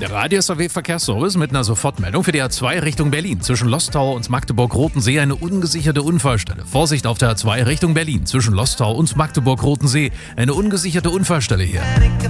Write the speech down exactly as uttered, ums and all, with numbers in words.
Der Radio S R W Verkehrsservice mit einer Sofortmeldung für die A zwei Richtung Berlin. Zwischen Lostau und Magdeburg-Rotensee eine ungesicherte Unfallstelle. Vorsicht auf der A zwei Richtung Berlin. Zwischen Lostau und Magdeburg-Rotensee eine ungesicherte Unfallstelle hier.